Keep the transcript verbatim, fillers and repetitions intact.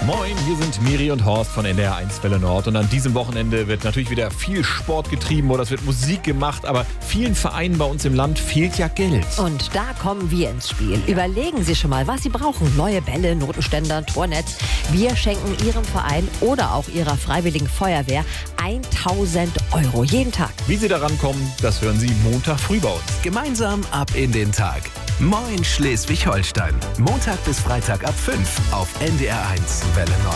Moin, hier sind Miri und Horst von N D R eins Welle Nord und an diesem Wochenende wird natürlich wieder viel Sport getrieben oder es wird Musik gemacht, aber vielen Vereinen bei uns im Land fehlt ja Geld. Und da kommen wir ins Spiel. Überlegen Sie schon mal, was Sie brauchen. Neue Bälle, Notenständer, Tornetz. Wir schenken Ihrem Verein oder auch Ihrer Freiwilligen Feuerwehr tausend Euro jeden Tag. Wie Sie daran kommen, das hören Sie Montag früh bei uns. Gemeinsam ab in den Tag. Moin Schleswig-Holstein. Montag bis Freitag ab fünf auf N D R eins Welle Nord.